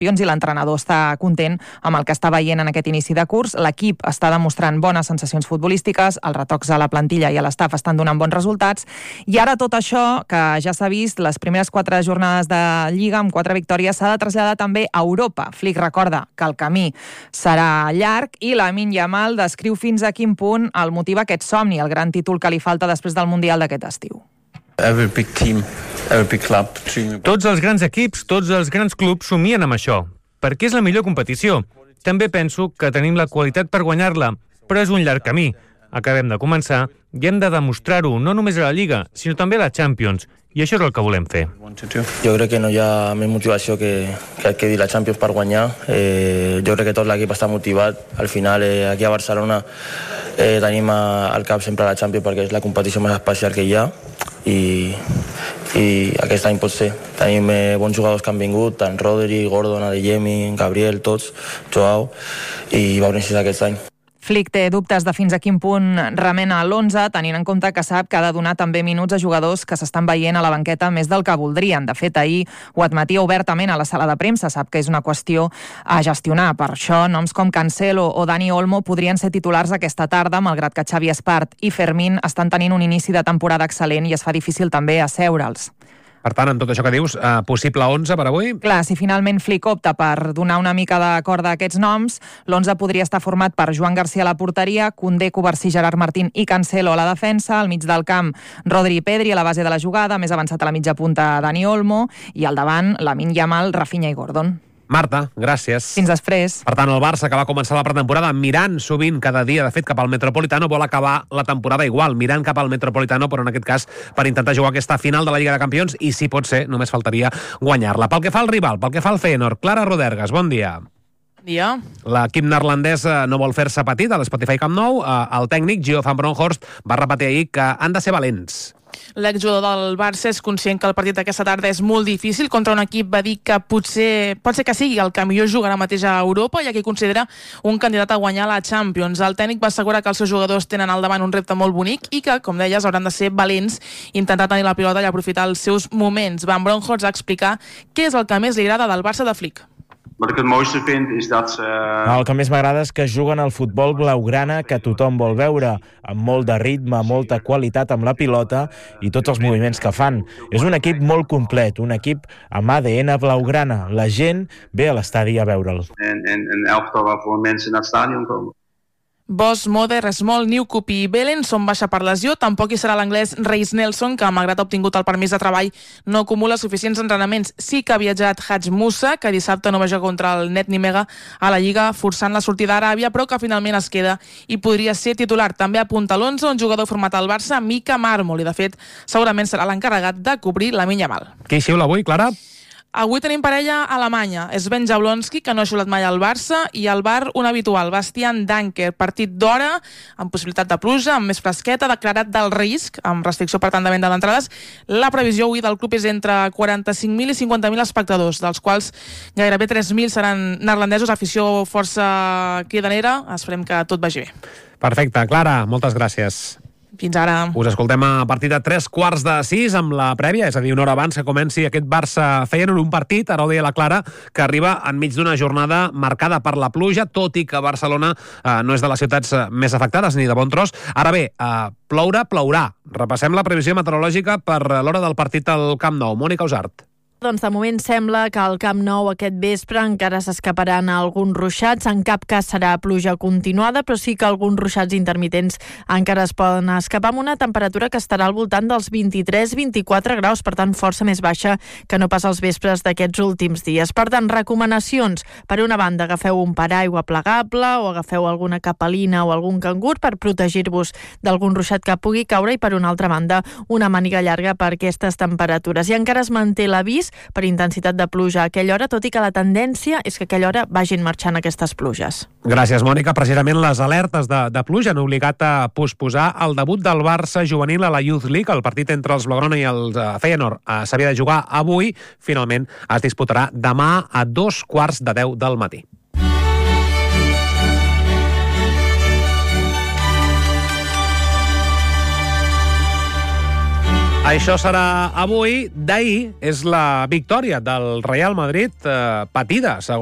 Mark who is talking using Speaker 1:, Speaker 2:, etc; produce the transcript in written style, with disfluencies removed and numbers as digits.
Speaker 1: i l'entrenador està content amb el que està veient en aquest inici de curs. L'equip està demostrant bones sensacions futbolístiques, els retocs a la plantilla i a l'estaf estan donant bons resultats, i ara tot això, que ja s'ha vist, les primeres 4 jornades de Lliga amb 4 victòries, s'ha de traslladar també a Europa. Flick recorda que el camí serà llarg i Lamine Yamal descriu fins a quin punt el motiva aquest somni, el gran títol que li falta després del Mundial d'aquest estiu.
Speaker 2: Every big team, every big club.
Speaker 3: Tots els grans equips, tots els grans clubs somien amb això, perquè és la millor competició. També penso que tenim la qualitat per guanyar-la, però és un llarg camí. Acabem de començar i hem de demostrar-ho no només a la Lliga, sinó també a la Champions, i això és el que volem fer.
Speaker 2: Jo crec que no hi ha més motivació que el que dir la Champions per guanyar. Jo crec que tot l'equip està motivat. Al final, aquí a Barcelona tenim al cap sempre la Champions perquè és la competició més especial que hi ha, i aquest any pot ser. Tenim bons jugadors que han vingut, tant Rodri, Gordon, Adeyemi, Gabriel, tots, Joao, i va necessitar aquest any.
Speaker 1: Flick té dubtes de fins a quin punt remena l'11, tenint en compte que sap que ha de donar també minuts a jugadors que s'estan veient a la banqueta més del que voldrien. De fet, ahir ho admetia obertament a la sala de premsa, sap que és una qüestió a gestionar. Per això, noms com Cancelo o Dani Olmo podrien ser titulars aquesta tarda, malgrat que Xavi Espart i Fermín estan tenint un inici de temporada excel·lent i es fa difícil també asseure'ls.
Speaker 3: Per tant, amb tot això que dius, possible 11 per avui?
Speaker 1: Clar, si finalment Flick opta per donar una mica de corda a aquests noms, l'11 podria estar format per Joan Garcia a la porteria, Koundé, Covarsí, Gerard Martín i Cancelo a la defensa, al mig del camp Rodri i Pedri a la base de la jugada, més avançat a la mitja punta Dani Olmo, i al davant Lamine Yamal, Rafinha i Gordon.
Speaker 3: Marta, gràcies.
Speaker 1: Fins després.
Speaker 3: Per tant, el Barça, que va començar la pretemporada mirant sovint cada dia, de fet, cap al Metropolitano, vol acabar la temporada igual, mirant cap al Metropolitano, però en aquest cas per intentar jugar aquesta final de la Lliga de Campions, i si pot ser, només faltaria guanyar-la. Pel que fa al rival, pel que fa al Feyenoord, Clara Rodergas, bon dia.
Speaker 1: Dia.
Speaker 3: L'equip neerlandès no vol fer-se petit a l'Spotify Camp Nou. El tècnic, Gio van Bronckhorst, va repetir ahir que han de ser valents.
Speaker 4: L'exjugador del Barça és conscient que el partit d'aquesta tarda és molt difícil contra un equip, va dir que pot ser que sigui el que millor jugarà mateix a Europa, ja que considera un candidat a guanyar la Champions. El tècnic va assegurar que els seus jugadors tenen al davant un repte molt bonic i que, com deies, hauran de ser valents, intentar tenir la pilota i aprofitar els seus moments. Van Bronckhorst va explicar què és el que més li agrada del Barça de Flick.
Speaker 5: Wat ik het mooiste vind is dat ze...
Speaker 6: El que més m'agrada és que juguen al futbol blaugrana que tothom vol veure, amb molt de ritme, molta qualitat amb la pilota i tots els moviments que fan. És un equip molt complet, un equip amb ADN blaugrana. La gent ve a l'estadi a veure'l.
Speaker 5: En elftal waarvoor mensen naar het stadion komen.
Speaker 4: Bosch, Moder, Small, Newcup i Belen són baixa per lesió. Tampoc hi serà l'anglès Reis Nelson, que malgrat ha obtingut el permís de treball no acumula suficients entrenaments. Sí que ha viatjat Hadj Moussa, que dissabte no va jugar contra el Net Nimega a la Lliga, forçant la sortida a Aràbia, però que finalment es queda i podria ser titular. També apunta l'11 un jugador format al Barça, Mika Marmol, i de fet segurament serà l'encarregat de cobrir Lamine Yamal.
Speaker 3: Qui xiula avui, Clara?
Speaker 4: Avui tenim parella alemanya. Sven Jablonski, que no ha xulat mai al Barça, i al bar un habitual, Bastian Danker. Partit d'hora, amb possibilitat de pluja, amb més fresqueta, declarat del risc, amb restricció per tant de venda d'entrades. La previsió avui del club és entre 45.000 i 50.000 espectadors, dels quals gairebé 3.000 seran neerlandesos, afició força cridanera. Esperem que tot vagi bé.
Speaker 3: Perfecte. Clara, moltes gràcies.
Speaker 4: Fins ara.
Speaker 3: Us escoltem a partir de 3:45 amb la prèvia, és a dir, una hora abans que comenci aquest Barça-Feyenoord, un partit, ara ho deia la Clara, que arriba enmig d'una jornada marcada per la pluja, tot i que Barcelona no és de les ciutats més afectades, ni de bon tros. Ara bé, plourà. Repassem la previsió meteorològica per l'hora del partit al Camp Nou. Mònica Usart.
Speaker 7: Doncs de moment sembla que al Camp Nou aquest vespre encara s'escaparan alguns ruixats. En cap cas serà pluja continuada, però sí que alguns ruixats intermitents encara es poden escapar, amb una temperatura que estarà al voltant dels 23-24 graus, per tant força més baixa que no pas els vespres d'aquests últims dies. Per tant, recomanacions. Per una banda, agafeu un paraigua plegable o agafeu alguna capelina o algun cangur per protegir-vos d'algun ruixat que pugui caure, i per una altra banda, una màniga llarga per aquestes temperatures. I encara es manté l'avís per intensitat de pluja a aquella hora, tot i que la tendència és que a aquella hora vagin marxant aquestes pluges.
Speaker 3: Gràcies, Mònica. Precisament les alertes de pluja han obligat a posposar el debut del Barça juvenil a la Youth League. El partit entre els Blaugrana i els Feyenoord s'havia de jugar avui. Finalment es disputarà demà a 9:45 del matí. Això serà avui. D'ahir és la victòria del Real Madrid patida, segons